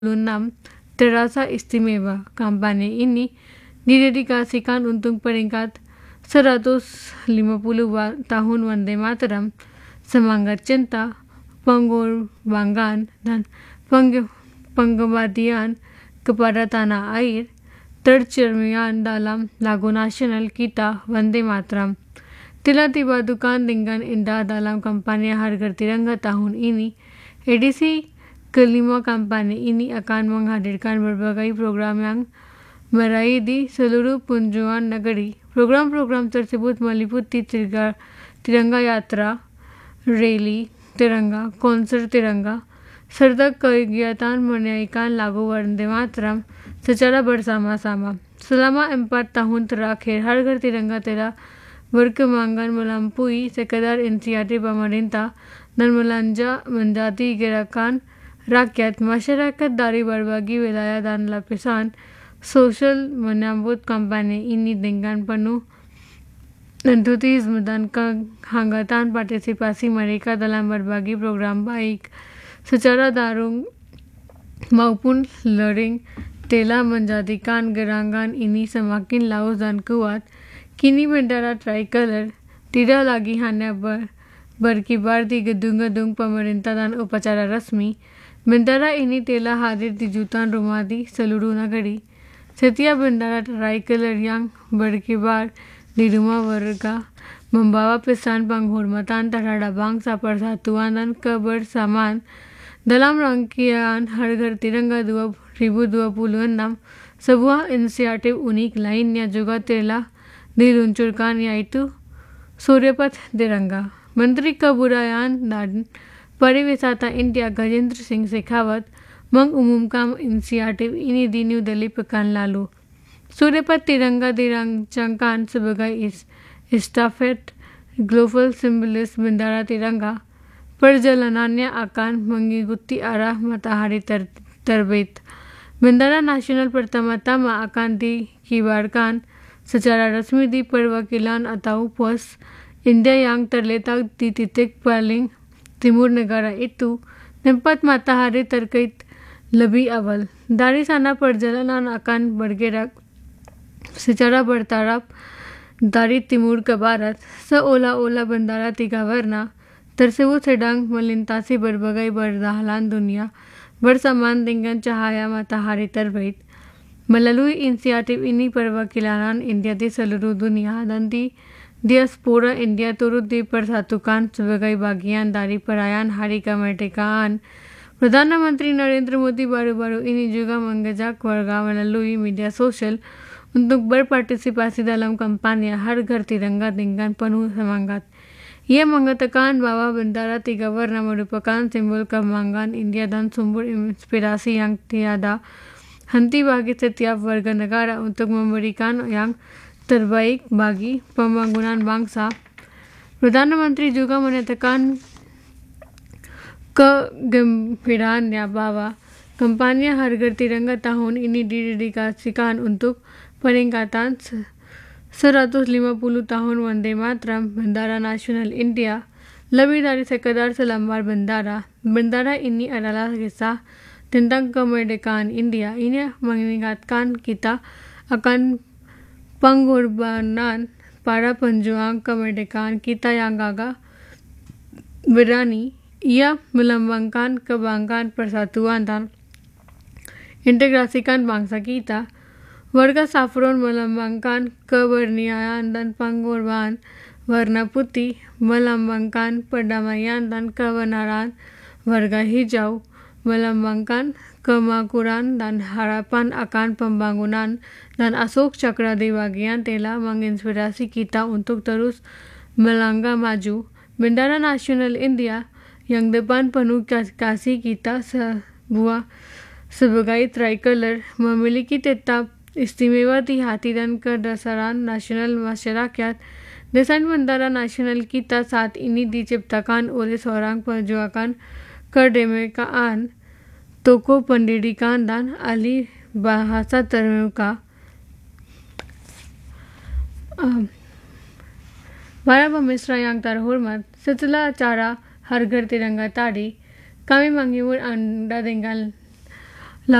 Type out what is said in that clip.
6 terasa istimewa. Kampanye ini didedikasikan untuk peringkat 150 tahun Vande Mataram, semangat cinta, pengorbanan, dan pengabdian kepada tanah air tercermin dalam lagu nasional kita Vande Mataram. Tiba-tiba dukan dengan indah dalam kampanye Harghar Tiranga tahun ini. Edisi kelima kampanye ini akan menghadirkan berbagai program yang meraih di seluruh penjuru negeri. Program-program tersebut meliputi Tiranga Yatra, Rally Tiranga, konser Tiranga, serta kegiatan menaikkan lagu Vande Mataram secara bersama-sama. Selama 4 tahun terakhir, Harghar Tiranga telah berkembang melampaui sekadar inisiatif pemerintah dan menjadi gerakan rakyat. Masyarakat dari berbagai wilayah dan lapisan sosial menyambut kampanye ini dengan penuh antusiasme dan kehangatan partisipasi mereka dalam berbagai program baik secara daring maupun luring telah menjadikan gerakan ini semakin luas dan kuat. Kini bendera tricolor tidak lagi hanya berkibar di gedung-gedung pemerintah dan upacara resmi. Bendera ini telah hadir di jutaan rumah di seluruh negeri. Setiap bendera tricolor yang berkibar di rumah warga membawa pesan penghormatan terhadap bangsa, persatuan, dan kebersamaan. Dalam rangkaian Harghar Tiranga 2026, sebuah inisiatif unik lainnya juga telah diluncurkan, yaitu Suryapath Tiranga. Menteri Kebudayaan dan Pariwisata India Gajendra Singh Shekhawat mengumumkan inisiatif ini di New Delhi pekan lalu. Suryapath Tiranga dirancangkan sebagai estafet global simbolis bendera Tiranga. Perjalanannya akan mengikuti arah matahari terbit. Bendera nasional pertama-tama akan dikibarkan secara resmi di perwakilan atau pos India yang terletak di titik paling timur negara itu, tempat matahari terkait lebih awal. Dari sana perjalanan akan bergerak secara bertahap dari timur ke barat, seolah-olah bendera 3 warna tersebut sedang melintasi berbagai belahan dunia bersamaan dengan cahaya matahari terbit. Melalui inisiatif ini, perwakilan India di seluruh dunia dan di diaspora India turut dipersatukan sebagai bagian dari perayaan Hari Kemerdekaan. Perdana Menteri Narendra Modi baru-baru ini juga mengajak warga melalui media sosial untuk berpartisipasi dalam kampanye Harghar Tiranga dengan penuh semangat. Ia mengatakan bahwa bendera 3 warna merupakan simbol kebanggaan India dan sumber inspirasi yang tiada henti bagi setiap warga negara untuk memberikan yang terbaik bagi pembangunan bangsa. Perdana Menteri juga menyatakan kegembiraannya bahwa kampanye Harghar Tiranga tahun ini didedikasikan untuk peringatan 150 tahun Vande Mataram, bendera nasional India. Lebih dari sekadar selembar bendera, bendera ini adalah kisah tentang kemerdekaan India. Ini mengingatkan kita akan pengorbanan para pejuang kemerdekaan kita yang gagah berani. Ia melambangkan kebanggaan, persatuan, dan integrasikan bangsa kita. Warga saffron melambangkan keberanian dan pengorbanan. Warna putih melambangkan perdamaian dan kebenaran. Warga hijau melambangkan kemakmuran dan harapan akan pembangunan, dan Ashok Chakra di bagian telah menginspirasi kita untuk terus melangkah maju. Bendera nasional India yang depan penuh kasih kita sebagai tricolor memiliki tetap istimewa di hati dan kedasaran nasional masyarakat. Desain bendera nasional kita saat ini diciptakan oleh seorang pejuang kemerdekaan, tokoh pendidikan, dan ahli bahasa terkemuka. Para pemirsa yang terhormat, setelah acara Harghar Tiranga tadi, kami menghibur Anda dengan